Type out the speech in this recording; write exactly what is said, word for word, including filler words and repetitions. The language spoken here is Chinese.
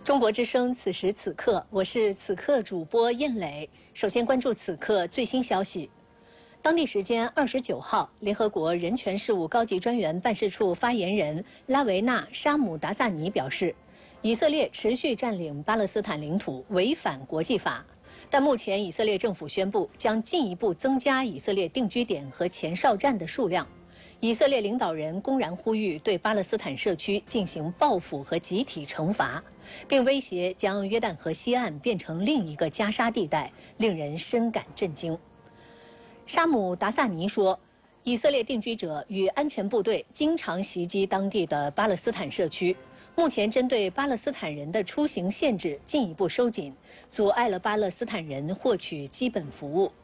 中国之声，此时此刻，我是此刻主播燕磊。首先关注此刻最新消息。当地时间二十九号，联合国人权事务高级专员办事处发言人拉维纳·沙姆达萨尼表示，以色列持续占领巴勒斯坦领土，违反国际法。但目前以色列政府宣布将进一步增加以色列定居点和前哨站的数量。以色列领导人公然呼吁对巴勒斯坦社区进行报复和集体惩罚，并威胁将约旦河西岸变成另一个加沙地带，令人深感震惊。沙姆达萨尼说，以色列定居者与安全部队经常袭击当地的巴勒斯坦社区，目前针对巴勒斯坦人的出行限制进一步收紧，阻碍了巴勒斯坦人获取基本服务。